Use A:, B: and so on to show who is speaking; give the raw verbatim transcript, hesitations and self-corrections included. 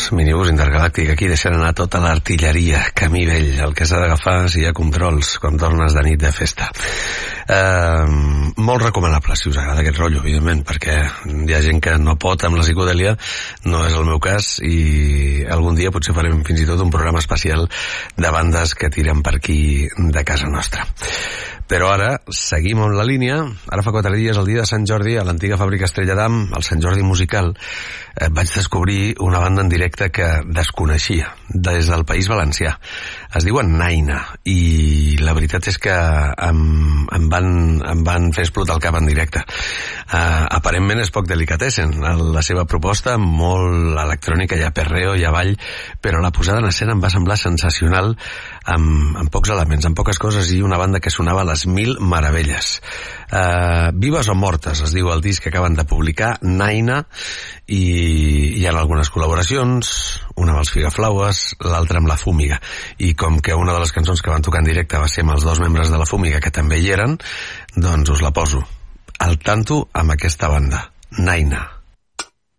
A: minibús intergalàctic aquí deixant anar tota l'artilleria, camí vell, el que s'ha d'agafar si hi ha controls quan tornes de nit de festa. Eh, molt recomanable si us agrada aquest rotllo, evidentment, perquè hi ha gent que no pot amb la psicodèlia, no és el meu cas, i algun dia potser farem fins i tot un programa especial de bandes que tiren per aquí de casa nostra. Però ara seguim amb la línia. Ara fa quatre dies, el dia de Sant Jordi, a l'antiga fàbrica Estrella d'Am, al Sant Jordi Musical, eh, vaig descobrir una banda en directe que desconeixia, des del País Valencià. Es diuen Naina, i la veritat és que em, em, van, em van fer explotar el cap en directe. Uh, aparentment és poc delicatessen la seva proposta, molt electrònica, hi ha perreo, hi ha ball, però la posada en escena em va semblar sensacional, amb, amb pocs elements, amb poques coses, i una banda que sonava a les mil meravelles. Uh, Vives o mortes es diu el disc que acaben de publicar, Naina, i hi ha algunes col·laboracions, una amb els Figaflaues, l'altra amb la Fúmiga, i com que una de les cançons que van tocar en directe va ser amb els dos membres de la Fúmiga, que també hi eren, doncs us la poso al tanto amb aquesta banda, Naina.